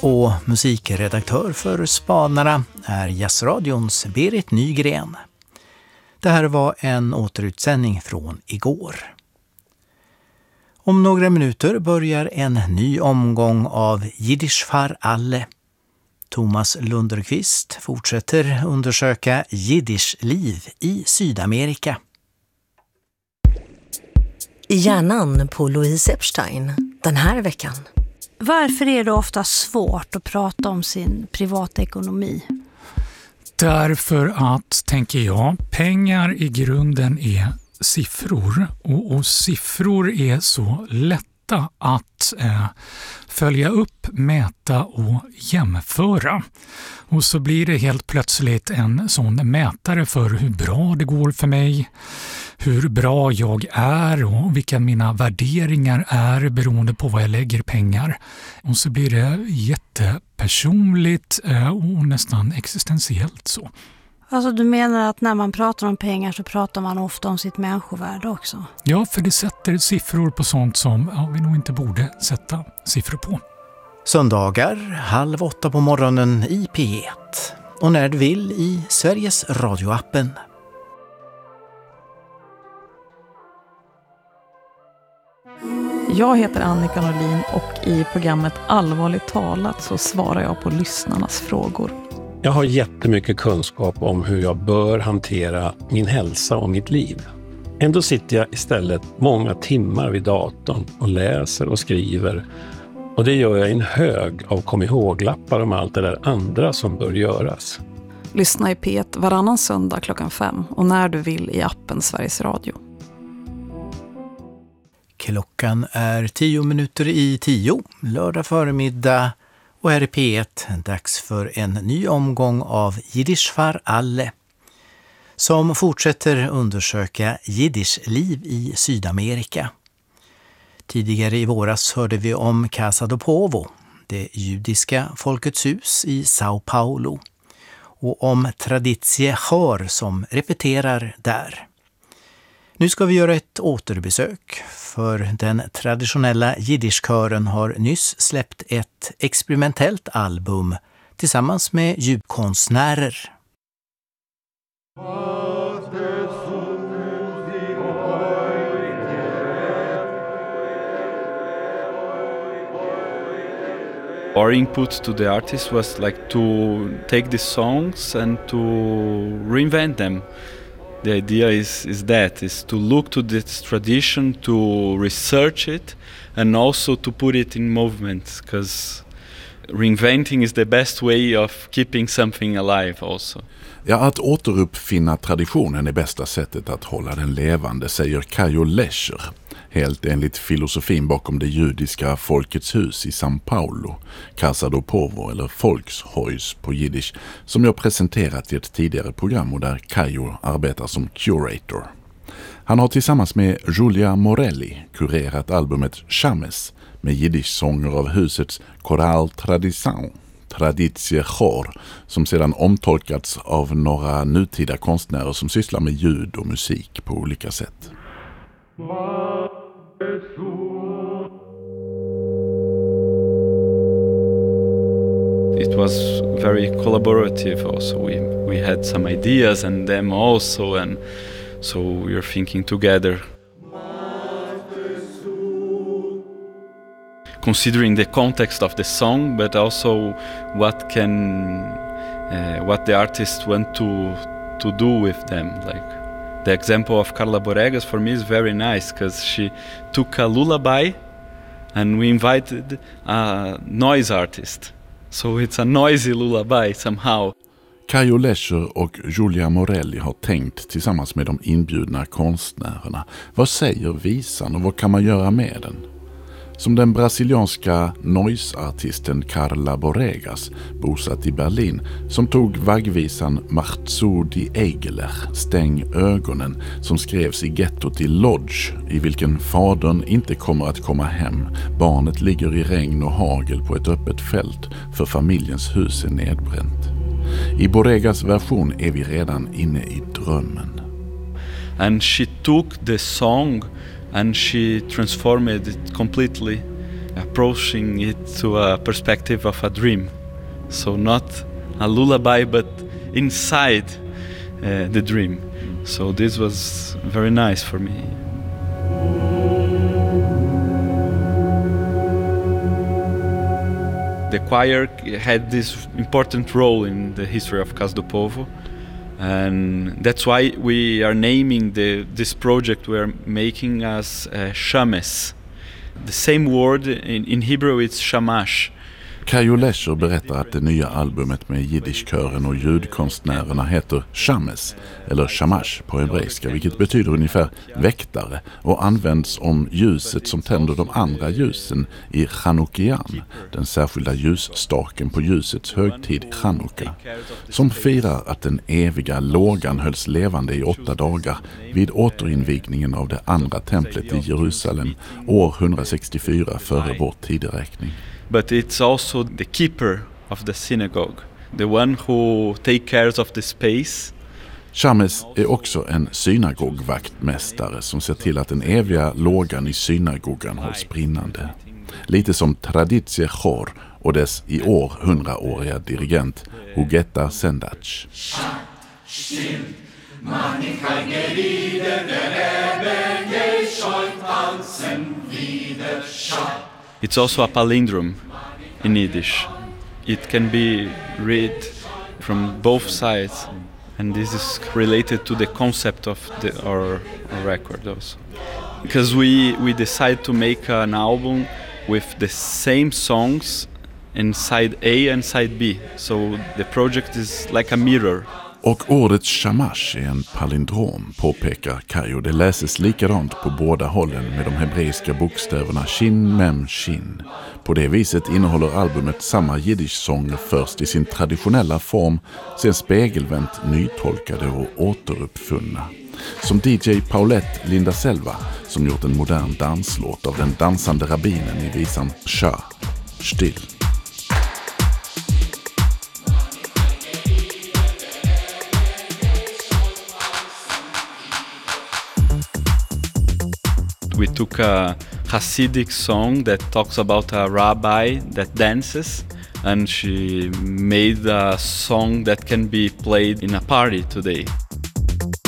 och musikredaktör för Spanarna är Jazzradions Berit Nygren. Det här var en återutsändning från igår. Om några minuter börjar en ny omgång av Jiddisch för alle. Thomas Lunderqvist fortsätter undersöka Jiddisch liv i Sydamerika. I hjärnan på Louise Epstein den här veckan. Varför är det ofta svårt att prata om sin privatekonomi? Därför att, tänker jag, pengar i grunden är siffror. Och siffror är så lätta att följa upp, mäta och jämföra. Och så blir det helt plötsligt en sån mätare för hur bra det går för mig, hur bra jag är och vilka mina värderingar är beroende på vad jag lägger pengar. Och så blir det jättepersonligt och nästan existentiellt så. Alltså du menar att när man pratar om pengar så pratar man ofta om sitt människovärde också? Ja, för det sätter siffror på sånt som vi nog inte borde sätta siffror på. Söndagar 7:30 på morgonen i P1 och när du vill i Sveriges radioappen. Jag heter Annika Norlin och i programmet Allvarligt talat så svarar jag på lyssnarnas frågor. Jag har jättemycket kunskap om hur jag bör hantera min hälsa och mitt liv. Ändå sitter jag istället många timmar vid datorn och läser och skriver. Och det gör jag i en hög av kom ihåg-lappar om allt det där andra som bör göras. Lyssna i P1 varannan söndag 5:00 och när du vill i appen Sveriges Radio. Klockan är 10:10, lördag förmiddag och här i P1 dags för en ny omgång av Jiddisch för alle som fortsätter undersöka Jiddisch liv i Sydamerika. Tidigare i våras hörde vi om Casa do Povo, det judiska Folkets hus i Sao Paulo, och om Traditie Chor som repeterar där. Nu ska vi göra ett återbesök, för den traditionella jiddischkören har nyss släppt ett experimentellt album tillsammans med ljudkonstnärer. Our input to the artist was like to take the songs and to reinvent them. The idea is to look to this tradition, to research it, and also to put it in movement, because reinventing is the best way of keeping something alive also. Ja, att återuppfinna traditionen är bästa sättet att hålla den levande, säger Caio Lescher, helt enligt filosofin bakom det judiska Folkets hus i São Paulo, Casa do Povo eller Volkshuis på jiddisch, som jag presenterat i ett tidigare program och där Caio arbetar som curator. Han har tillsammans med Julia Morelli kurerat albumet Chames med jiddisch-sånger av husets Choral Traditie Chor, som sedan omtolkats av några nutida konstnärer som sysslar med ljud och musik på olika sätt. It was very collaborative also. We had some ideas and them also, and so we were thinking together. Considering the context of the song, but also what the artist want to do with them. Like the example of Carla Boregas for me is very nice, because she took a lullaby and we invited a noise artist. So it's a noisy lullaby somehow. Caio Lescher och Julia Morelli har tänkt tillsammans med de inbjudna konstnärerna. Vad säger visan och vad kan man göra med den? Som den brasilianska noise-artisten Carla Boregas, bosatt i Berlin, som tog vaggvisan Marzu di Eigeler, Stäng ögonen, som skrevs i gettot i Lodz, i vilken fadern inte kommer att komma hem. Barnet ligger i regn och hagel på ett öppet fält, för familjens hus är nedbränt. I Boregas version är vi redan inne i drömmen. And she took the song and she transformed it completely approaching it to a perspective of a dream. So not a lullaby, but inside the dream. So this was very nice for me. The choir had this important role in the history of Casa do Povo, and that's why we are naming this project we are making as Shames. The same word in Hebrew it's shamash. Caio Lescher berättar att det nya albumet med jiddischkören och ljudkonstnärerna heter Shames, eller shamash på hebreiska, vilket betyder ungefär väktare och används om ljuset som tänder de andra ljusen i Chanukkian, den särskilda ljusstaken på ljusets högtid Chanukka, som firar att den eviga lågan hölls levande i 8 dagar vid återinvigningen av det andra templet i Jerusalem år 164 före vår tideräkning. But it's also the keeper of the synagogue, the one who take care of the space. Shames är också en synagogvaktmästare som ser till att den eviga lågan i synagogan hålls brinnande. Lite som Traditsie Chor och dess i år 100-åriga dirigent Huguetta Sendac. It's also a palindrome in Yiddish. It can be read from both sides, and this is related to the concept of our record also. Because we decided to make an album with the same songs in side A and side B, so the project is like a mirror. Och ordet shamash är en palindrom, påpekar Caio. Det läses likadant på båda hållen med de hebreiska bokstäverna shin, mem, shin. På det viset innehåller albumet samma jiddisch-sånger först i sin traditionella form, sen spegelvänt nytolkade och återuppfunna. Som DJ Paulette Linda Selva, som gjort en modern danslåt av den dansande rabbinen i visan Psha, still. We took a Hasidic song that talks about a rabbi that dances, and she made a song that can be played in a party today.